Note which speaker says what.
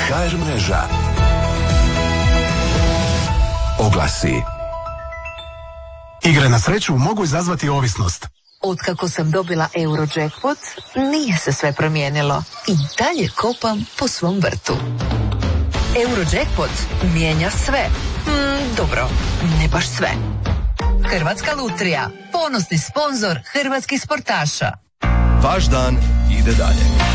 Speaker 1: HR mreža. Oglasi.
Speaker 2: Igre na sreću mogu izazvati ovisnost.
Speaker 3: Otkako sam dobila Eurojackpot, nije se sve promijenilo. I dalje kopam po svom vrtu. Eurojackpot mijenja sve. Dobro, ne baš sve. Hrvatska lutrija, ponosni sponzor hrvatskih sportaša.
Speaker 4: Vaš dan ide dalje.